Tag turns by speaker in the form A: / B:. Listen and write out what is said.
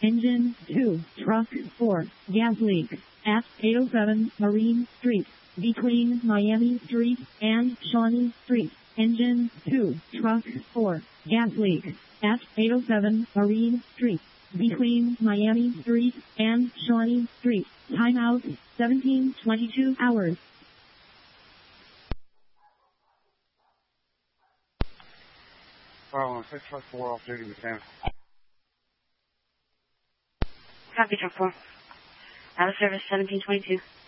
A: Engine 2, Truck 4, gas leak at 807 Marine Street, between Miami Street and Shawnee Street. Engine 2, Truck 4, gas leak at 807 Marine Street, between Miami Street and Shawnee Street. Timeout 17:22 hours.
B: File 654 off duty mechanical.
C: Copy, truck 4. Out of service 1722.